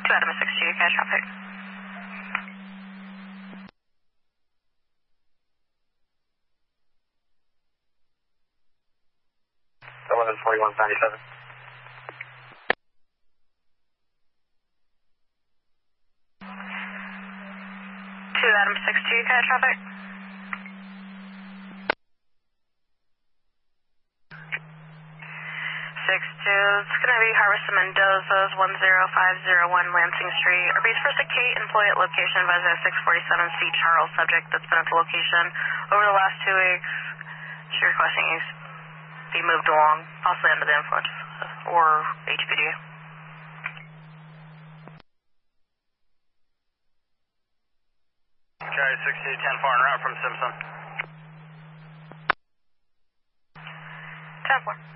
2 Adam 62, catch traffic. Someone is 4197. 2 Adam 62, catch traffic. 62, it's going to be Harvester Mendoza's 10501 Lansing Street. Repeat first to Kate, employee at location, advised at 647 C. Charles, subject that's been at the location over the last 2 weeks. She's requesting you be moved along, possibly under the influence or HPD. Okay, 6010 foreign route from Simpson. 10-4.